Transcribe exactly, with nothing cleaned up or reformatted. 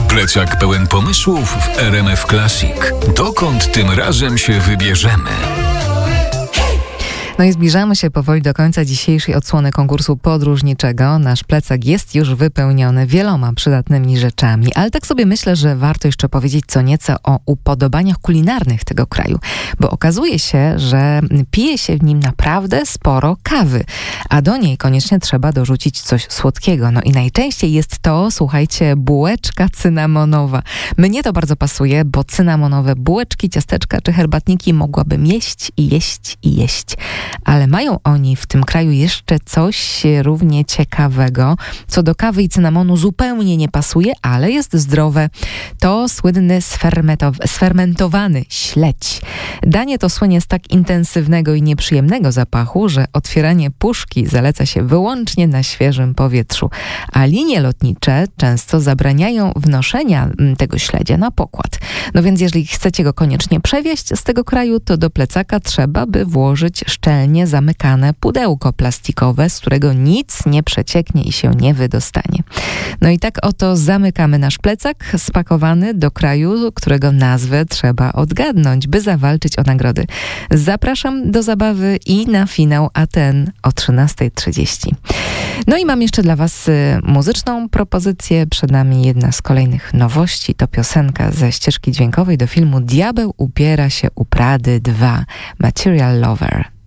Plecak pełen pomysłów w R M F Classic. Dokąd tym razem się wybierzemy? No i zbliżamy się powoli do końca dzisiejszej odsłony konkursu podróżniczego. Nasz plecak jest już wypełniony wieloma przydatnymi rzeczami, ale tak sobie myślę, że warto jeszcze powiedzieć co nieco o upodobaniach kulinarnych tego kraju, bo okazuje się, że pije się w nim naprawdę sporo kawy, a do niej koniecznie trzeba dorzucić coś słodkiego. No i najczęściej jest to, słuchajcie, bułeczka cynamonowa. Mnie to bardzo pasuje, bo cynamonowe bułeczki, ciasteczka czy herbatniki mogłabym jeść i jeść i jeść. Ale mają oni w tym kraju jeszcze coś równie ciekawego, co do kawy i cynamonu zupełnie nie pasuje, ale jest zdrowe. To słynny sfermetow- sfermentowany śledź. Danie to słynie z tak intensywnego i nieprzyjemnego zapachu, że otwieranie puszki zaleca się wyłącznie na świeżym powietrzu, a linie lotnicze często zabraniają wnoszenia tego śledzia na pokład. No więc jeżeli chcecie go koniecznie przewieźć z tego kraju, to do plecaka trzeba by włożyć szczelnie zamykane pudełko plastikowe, z którego nic nie przecieknie i się nie wydostanie. No i tak oto zamykamy nasz plecak spakowany do kraju, którego nazwę trzeba odgadnąć, by zawalczyć o nagrody. Zapraszam do zabawy i na finał, a ten o trzynasta trzydzieści. No i mam jeszcze dla Was muzyczną propozycję. Przed nami jedna z kolejnych nowości. To piosenka ze ścieżki dźwiękowej do filmu Diabeł ubiera się u Prady dwa. Material Lover.